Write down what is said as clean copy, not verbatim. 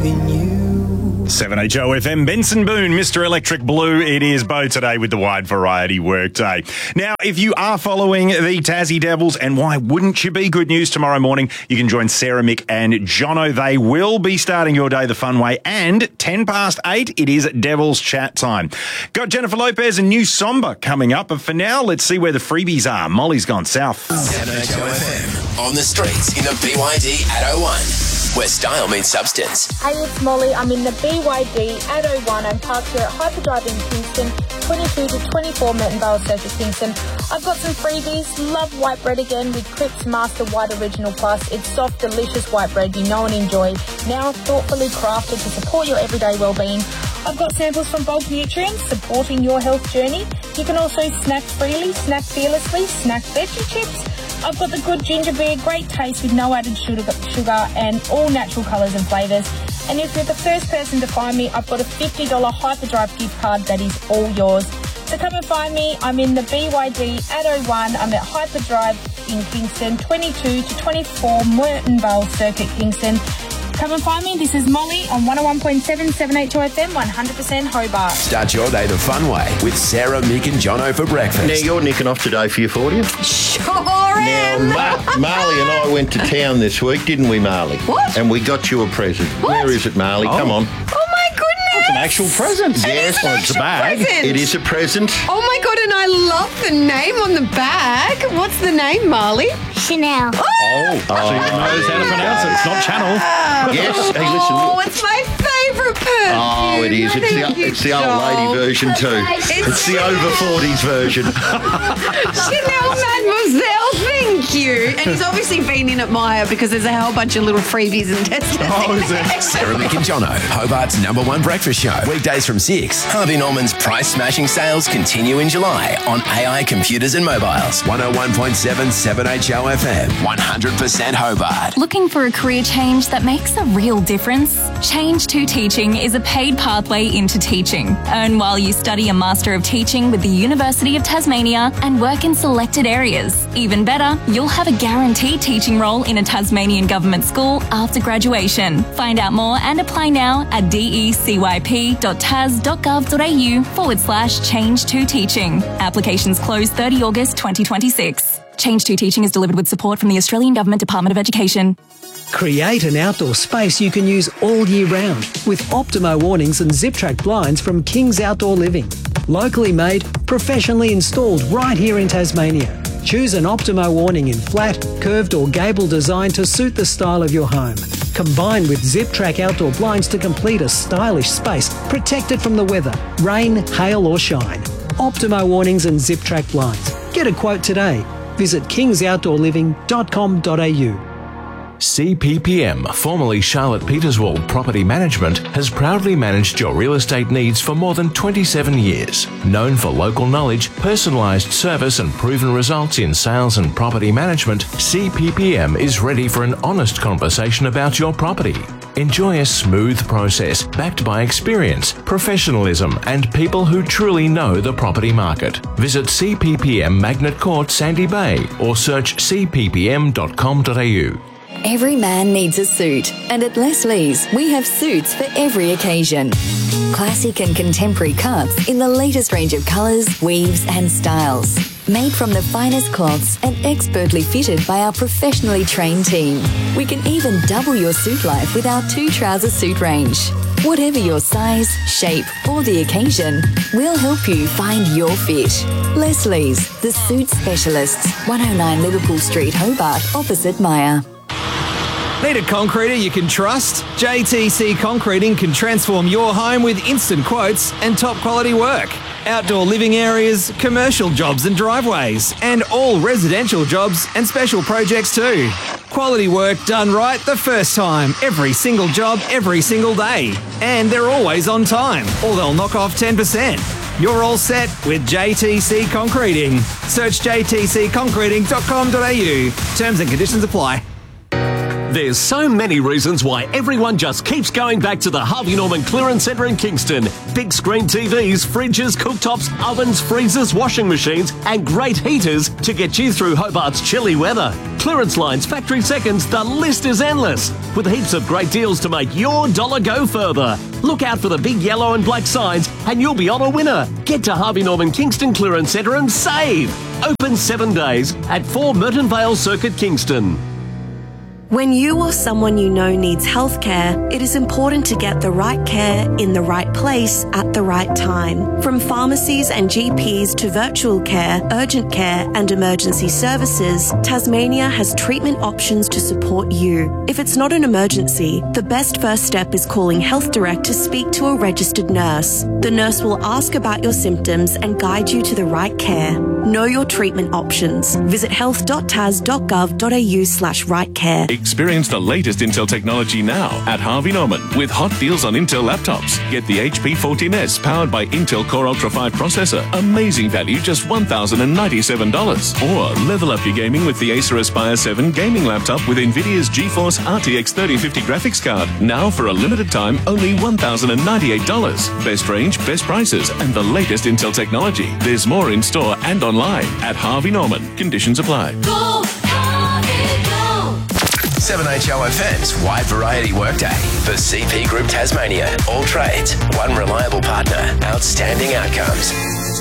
loving you. 7HOFM, Benson Boone, Mr. Electric Blue. It is Bo today with the Wide Variety Workday. Now, if you are following the Tassie Devils, and why wouldn't you be? Good news tomorrow morning. You can join Sarah, Mick and Jono. They will be starting your day the fun way. And 8:10, it is Devils chat time. Got Jennifer Lopez and New Somber coming up. But for now, let's see where the freebies are. Molly's gone south. 7HOFM on the streets in the BYD at 01. Where style meets substance. Hey, it's Molly. I'm in the BYD at 01. I'm parked here at Hyperdrive in Kingston, 22 to 24 Merton Vale Circuit, Kingston. I've got some freebies. Love white bread again with Cripps Master White Original Plus. It's soft, delicious white bread you know and enjoy. Now thoughtfully crafted to support your everyday well-being. I've got samples from Bulk Nutrients, supporting your health journey. You can also snack freely, snack fearlessly, snack veggie chips. I've got the good ginger beer, great taste with no added sugar and all natural colours and flavours. And if you're the first person to find me, I've got a $50 Hyperdrive gift card that is all yours. So come and find me. I'm in the BYD at 01. I'm at Hyperdrive in Kingston, 22 to 24 Merton Vale Circuit, Kingston. Come and find me. This is Molly on 101.7 7HOFM, 100% Hobart. Start your day the fun way with Sarah, Mick and Jono for breakfast. Now, you're nicking off today for your 40th? Sure am. Now, Marley and I went to town this week, didn't we, Marley? What? And we got you a present. What? Where is it, Marley? Come on. Oh, my goodness. It's an actual present. Yes, It's an it's a actual bag. present. It is a present. Oh, my God, and I love the name on the bag. What's the name, Marley? Chanel. She even knows how to pronounce it. It's not channel. Yes. Hey, listen. Oh, it's my favourite perfume. Oh, it is. It's the old lady version too. It's the over 40s version. Chanel Mademoiselle, thank you. And he's obviously been in at Myer because there's a whole bunch of little freebies and testers. Oh, is it? Sarah, Mick and Jono, Hobart's #1 breakfast show. Weekdays from 6. Harvey Norman's price-smashing sales continue in July on AI computers and mobiles. 101.7 7HOFM, 100% Hobart. Looking for a career change that makes a real difference? Change to Teaching is a paid pathway into teaching. Earn while you study a Master of Teaching with the University of Tasmania and work in selected areas. Even better, you'll have a guaranteed teaching role in a Tasmanian government school after graduation. Find out more and apply now at decyp.tas.gov.au/change to teaching. Applications close 30 August 2026. Change to Teaching is delivered with support from the Australian Government Department of Education. Create an outdoor space you can use all year round with Optimo awnings and Zip-Track blinds from King's Outdoor Living. Locally made, professionally installed right here in Tasmania. Choose an Optimo awning in flat, curved or gable design to suit the style of your home. Combined with Zip-Track outdoor blinds to complete a stylish space protected from the weather, rain, hail or shine. Optimo awnings and Zip-Track blinds. Get a quote today. Visit kingsoutdoorliving.com.au. CPPM, formerly Charlotte Peterswald Property Management, has proudly managed your real estate needs for more than 27 years. Known for local knowledge, personalised service and proven results in sales and property management, CPPM is ready for an honest conversation about your property. Enjoy a smooth process backed by experience, professionalism and people who truly know the property market. Visit CPPM Magnet Court, Sandy Bay or search cppm.com.au. Every man needs a suit, and at Leslie's, we have suits for every occasion. Classic and contemporary cuts in the latest range of colours, weaves and styles. Made from the finest cloths and expertly fitted by our professionally trained team. We can even double your suit life with our 2-trouser suit range. Whatever your size, shape or the occasion, we'll help you find your fit. Leslie's, the suit specialists, 109 Liverpool Street, Hobart, opposite Myer. Need a concreter you can trust? JTC Concreting can transform your home with instant quotes and top quality work. Outdoor living areas, commercial jobs and driveways, and all residential jobs and special projects too. Quality work done right the first time, every single job, every single day. And they're always on time, or they'll knock off 10%. You're all set with JTC Concreting. Search jtcconcreting.com.au. Terms and conditions apply. There's so many reasons why everyone just keeps going back to the Harvey Norman Clearance Centre in Kingston. Big screen TVs, fridges, cooktops, ovens, freezers, washing machines and great heaters to get you through Hobart's chilly weather. Clearance lines, factory seconds, the list is endless. With heaps of great deals to make your dollar go further. Look out for the big yellow and black signs and you'll be on a winner. Get to Harvey Norman Kingston Clearance Centre and save. Open 7 days at 4 Merton Vale Circuit, Kingston. When you or someone you know needs healthcare, it is important to get the right care in the right place at the right time. From pharmacies and GPs to virtual care, urgent care and emergency services, Tasmania has treatment options to support you. If it's not an emergency, the best first step is calling Health Direct to speak to a registered nurse. The nurse will ask about your symptoms and guide you to the right care. Know your treatment options. Visit health.tas.gov.au/rightcare. Experience the latest Intel technology now at Harvey Norman with hot deals on Intel laptops. Get the HP 14S powered by Intel Core Ultra 5 processor. Amazing value, just $1,097. Or level up your gaming with the Acer Aspire 7 gaming laptop with NVIDIA's GeForce RTX 3050 graphics card. Now for a limited time, only $1,098. Best range, best prices, and the latest Intel technology. There's more in store and online at Harvey Norman. Conditions apply. Go, Harvey, go! 7HOFM's Wide Variety Workday for CP Group Tasmania. All trades, one reliable partner, outstanding outcomes.